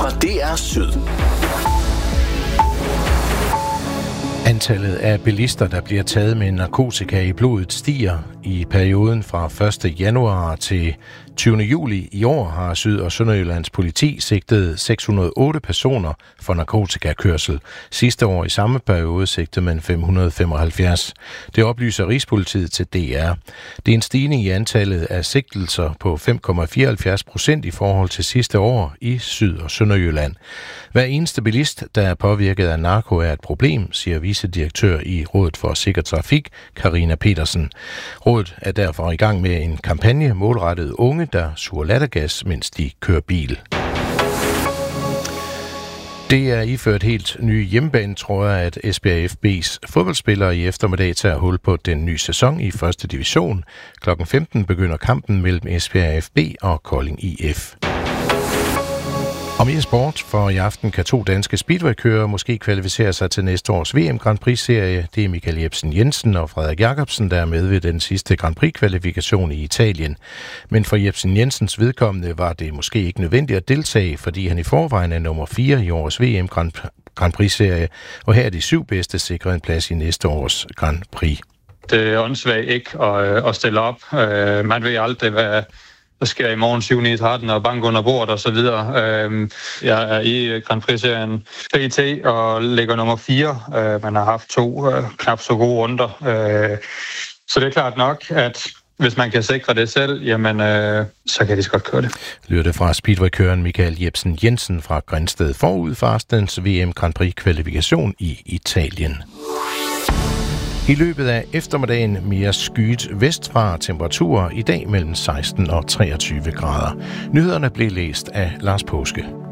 fra DR Syd. Antallet af bilister, der bliver taget med narkotika i blodet, stiger. I perioden fra 1. januar til 20. juli i år har Syd- og Sønderjyllands politi sigtet 608 personer for narkotikakørsel. Sidste år i samme periode sigtede man 575. Det oplyser Rigspolitiet til DR. Det er en stigning i antallet af sigtelser på 5,74% i forhold til sidste år i Syd- og Sønderjylland. Hver eneste bilist, der er påvirket af narko, er et problem, siger vicedirektør i Rådet for Sikker Trafik, Karina Petersen. Rådet er derfor i gang med en kampagne målrettet unge, der suger lattergas, mens de kører bil. Det er iført helt nye hjemmebanetrøjer, at Esbjerg FB's fodboldspillere i eftermiddag tager hul på den nye sæson i 1. division. Klokken 15 begynder kampen mellem Esbjerg FB og Kolding IF. Og mere sport, for i aften kan 2 danske speedwaykørere måske kvalificere sig til næste års VM Grand Prix-serie. Det er Michael Jepsen Jensen og Frederik Jacobsen, der er med ved den sidste Grand Prix-kvalifikation i Italien. Men for Jepsen Jensens vedkommende var det måske ikke nødvendigt at deltage, fordi han i forvejen er nummer 4 i årets VM Grand Prix-serie, og her er de 7 bedste sikret en plads i næste års Grand Prix. Det er åndssvagt ikke at stille op. Man ved aldrig, hvad der sker i morgen 7-9-13 og bank under bordet og så videre. Jeg er i Grand Prix-serien PT og ligger nummer 4. Man har haft 2 knap så gode runder. Så det er klart nok, at hvis man kan sikre det selv, jamen, så kan de godt køre det. Lyder det fra speedwaykøren Michael Jepsen Jensen fra Grindsted forud for aftenens VM Grand Prix-kvalifikation i Italien. I løbet af eftermiddagen mere skyet vestfra, temperaturer i dag mellem 16 og 23 grader. Nyhederne blev læst af Lars Påske.